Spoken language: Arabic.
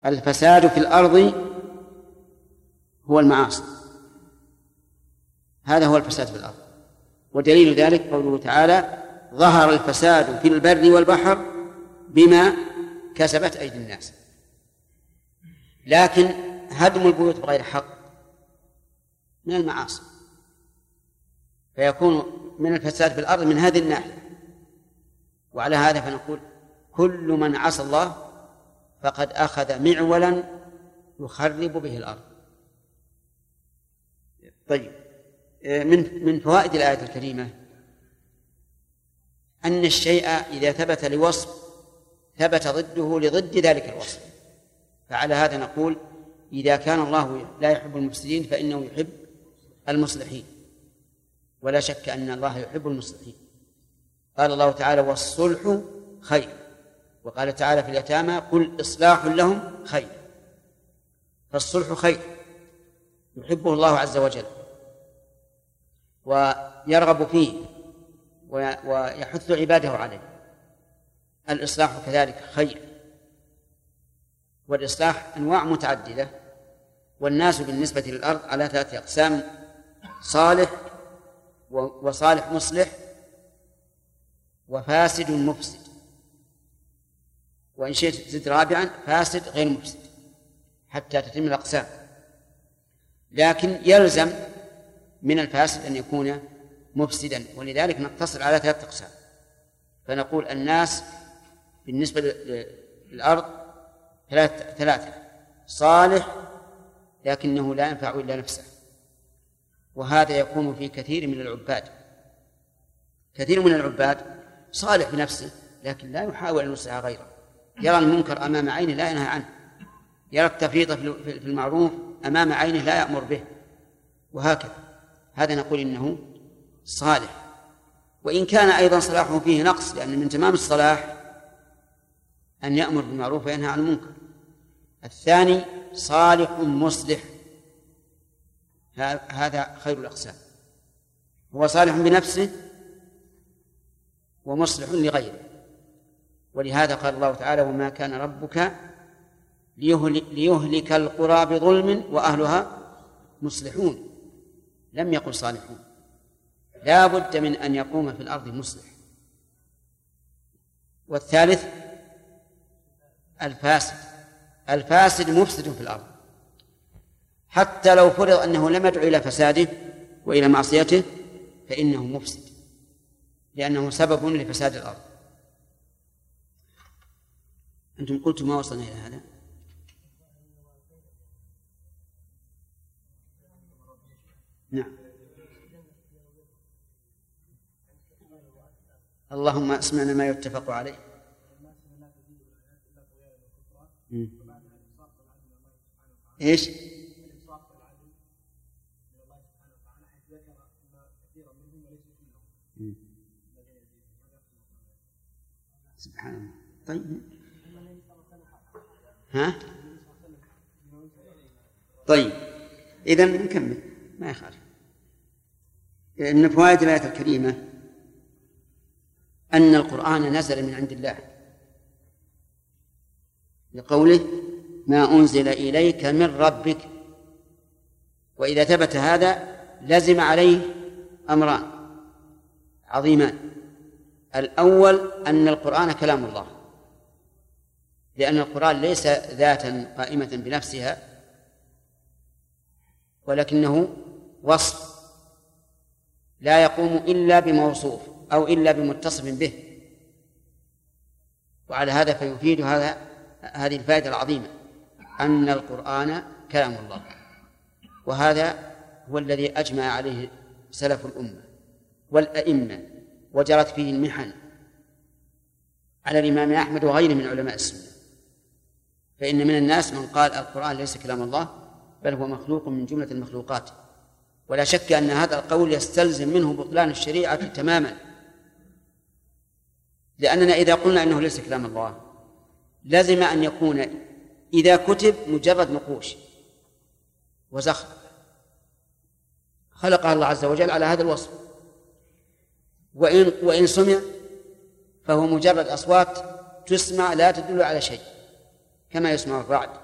الفساد في الأرض هو المعاصي، هذا هو الفساد في الأرض. ودليل ذلك قوله تعالى: ظهر الفساد في البر والبحر بما كسبت أيدي الناس. لكن هدم البيوت بغير حق من المعاصي، فيكون من الفساد في الأرض من هذه الناحية. وعلى هذا فنقول: كل من عصى الله فقد أخذ معولا يخرب به الأرض. طيب، من فوائد الآية الكريمة أن الشيء إذا ثبت لوصف ثبت ضده لضد ذلك الوصف. فعلى هذا نقول: إذا كان الله لا يحب المفسدين فإنه يحب المصلحين، ولا شك أن الله يحب المصلحين. قال الله تعالى: والصلح خير. وقال تعالى في اليتامى: قل إصلاح لهم خير. فالصلح خير يحبه الله عز وجل ويرغب فيه ويحث عباده عليه. الإصلاح كذلك خير، والإصلاح أنواع متعددة. والناس بالنسبة للأرض على 3 أقسام: صالح وصالح مصلح وفاسد مفسد، وإن شئت زد رابعا: فاسد غير مفسد، حتى تتم الأقسام. لكن يلزم من الفاسد أن يكون مفسدا، ولذلك نقتصر على 3 أقسام. فنقول الناس بالنسبة للأرض 3: صالح لكنه لا ينفع إلا نفسه، وهذا يكون في كثير من العباد. كثير من العباد صالح بنفسه لكن لا يحاول أن يصلح غيره، يرى المنكر أمام عينه لا ينهى عنه، يرى التفريط في المعروف أمام عينه لا يأمر به، وهكذا. هذا نقول إنه صالح، وإن كان أيضا صلاحه فيه نقص، لأن من تمام الصلاح أن يأمر بالمعروف وينهى عن المنكر. الثاني صالح مصلح، هذا خير الأقسام، هو صالح بنفسه ومصلح لغيره. ولهذا قال الله تعالى: وما كان ربك ليهلك القرى بظلم وأهلها مصلحون، لم يقل صالحون. لا بد من أن يقوم في الأرض مصلح. والثالث الفاسد مفسد في الأرض، حتى لو فرض أنه لم يدعو إلى فساده وإلى معصيته فإنه مفسد، لأنه سبب لفساد الأرض. أنتم قلتم ما وصلنا إلى هذا. نعم. اللهم اسمعنا ما يتفق عليه. ايش؟ سبحان الله. طيب، ها؟ طيب، إذن نكمل ما يخالف. من فوائد الآية الكريمة أن القرآن نزل من عند الله، لقوله: ما أنزل إليك من ربك. وإذا ثبت هذا لزم عليه أمران عظيمان: الأول أن القرآن كلام الله، لأن القرآن ليس ذاتا قائمة بنفسها، ولكنه وصف لا يقوم إلا بموصوف أو إلا بمتصف به. وعلى هذا فيفيد هذه الفائدة العظيمة أن القرآن كلام الله. وهذا هو الذي أجمع عليه سلف الأمة والأئمة، وجرت فيه المحن على الإمام أحمد وغيره من علماء السنة. فإن من الناس من قال القرآن ليس كلام الله بل هو مخلوق من جملة المخلوقات، ولا شك أن هذا القول يستلزم منه بطلان الشريعة تماما، لأننا إذا قلنا إنه ليس كلام الله لازم أن يكون إذا كتب مجرد نقوش وزخرف خلقها الله عز وجل على هذا الوصف، وإن سمع فهو مجرد أصوات تسمع لا تدل على شيء، كما يسمع الرعد